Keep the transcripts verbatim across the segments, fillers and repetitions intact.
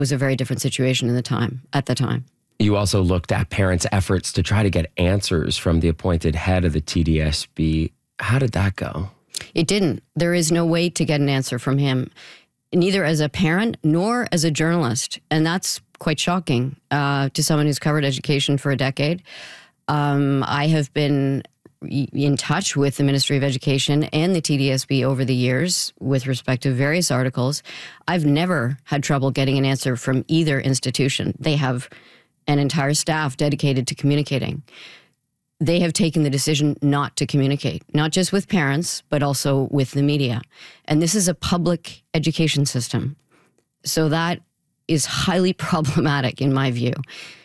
was a very different situation in the time, at the time. You also looked at parents' efforts to try to get answers from the appointed head of the T D S B. How did that go? It didn't. There is no way to get an answer from him, neither as a parent nor as a journalist. And that's quite shocking uh, to someone who's covered education for a decade. Um, I have been in touch with the Ministry of Education and the T D S B over the years with respect to various articles. I've never had trouble getting an answer from either institution. They have an entire staff dedicated to communicating. They have taken the decision not to communicate, not just with parents, but also with the media. And this is a public education system. So that is highly problematic in my view.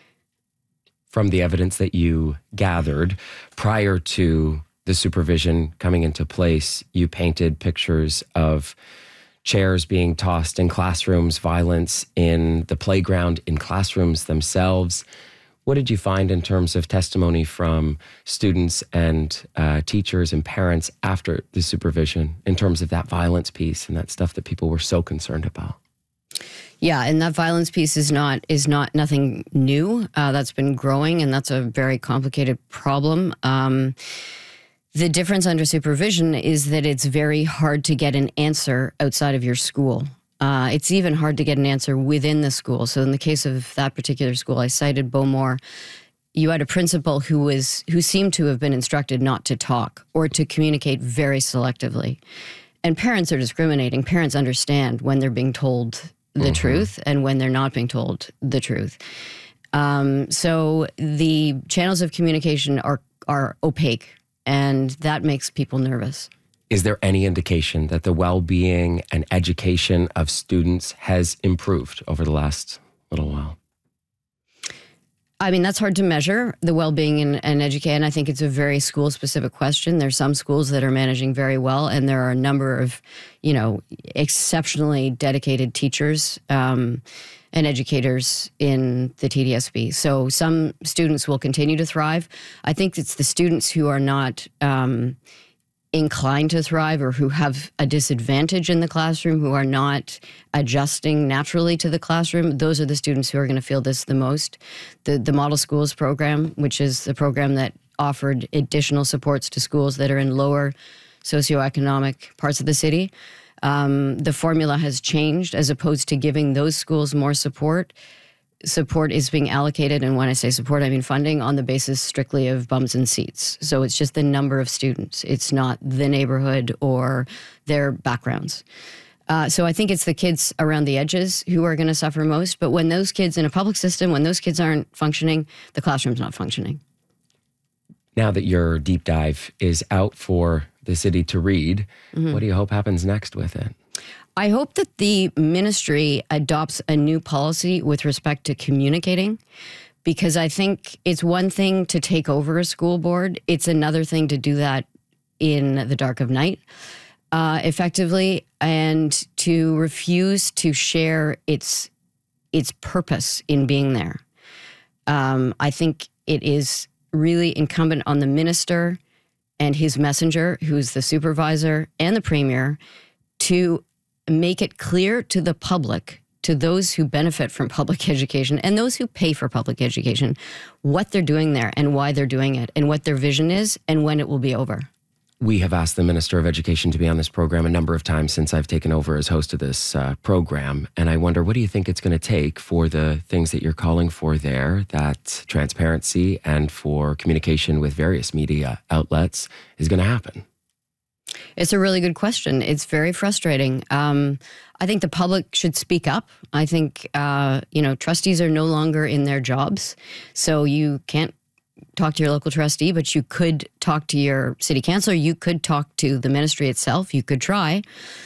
From the evidence that you gathered prior to the supervision coming into place, you painted pictures of chairs being tossed in classrooms, violence in the playground, in classrooms themselves. What did you find in terms of testimony from students and uh, teachers and parents after the supervision in terms of that violence piece and that stuff that people were so concerned about? Yeah, and that violence piece is not is not nothing new. Uh, that's been growing, and that's a very complicated problem. Um, the difference under supervision is that it's very hard to get an answer outside of your school. Uh, it's even hard to get an answer within the school. So in the case of that particular school, I cited Beaumont. You had a principal who was who seemed to have been instructed not to talk or to communicate very selectively. And parents are discriminating. Parents understand when they're being told the mm-hmm. truth and when they're not being told the truth. Um, so the channels of communication are are opaque, and that makes people nervous. Is there any indication that the well-being and education of students has improved over the last little while? I mean, that's hard to measure, the well-being and, and education. I think it's a very school-specific question. There's some schools that are managing very well, and there are a number of, you know, exceptionally dedicated teachers um, and educators in the T D S B. So some students will continue to thrive. I think it's the students who are not um, inclined to thrive or who have a disadvantage in the classroom, who are not adjusting naturally to the classroom. Those are the students who are going to feel this the most. The the Model Schools program, which is the program that offered additional supports to schools that are in lower socioeconomic parts of the city. Um, the formula has changed. As opposed to giving those schools more support, support is being allocated, and when I say support, I mean funding, on the basis strictly of bums and seats. So it's just the number of students. It's not the neighborhood or their backgrounds. Uh, so I think it's the kids around the edges who are going to suffer most. But when those kids in a public system, when those kids aren't functioning, the classroom's not functioning. Now that your deep dive is out for the city to read, mm-hmm. what do you hope happens next with it? I hope that the ministry adopts a new policy with respect to communicating, because I think it's one thing to take over a school board. It's another thing to do that in the dark of night uh, effectively, and to refuse to share its its purpose in being there. Um, I think it is really incumbent on the minister and his messenger, who's the supervisor, and the premier, to make it clear to the public, to those who benefit from public education and those who pay for public education, what they're doing there and why they're doing it and what their vision is and when it will be over. We have asked the Minister of Education to be on this program a number of times since I've taken over as host of this uh, program. And I wonder, what do you think it's going to take for the things that you're calling for there, that transparency and for communication with various media outlets is going to happen? It's a really good question. It's very frustrating. Um, I think the public should speak up. I think, uh, you know, trustees are no longer in their jobs. So you can't talk to your local trustee, but you could talk to your city councilor. You could talk to the ministry itself. You could try.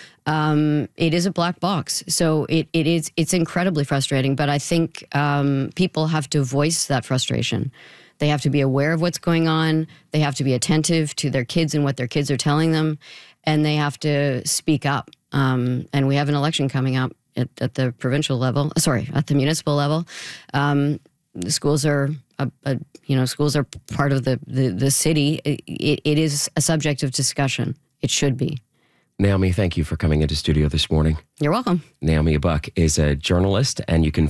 Um, it is a black box. So it, it is, it's incredibly frustrating. But I think um, people have to voice that frustration. They have to be aware of what's going on. They have to be attentive to their kids and what their kids are telling them. And they have to speak up. Um, and we have an election coming up at, at the provincial level, sorry, at the municipal level. Um, the schools are, a, a, you know, schools are part of the, the, the city. It, it is a subject of discussion. It should be. Naomi, thank you for coming into studio this morning. You're welcome. Naomi Buck is a journalist, and you can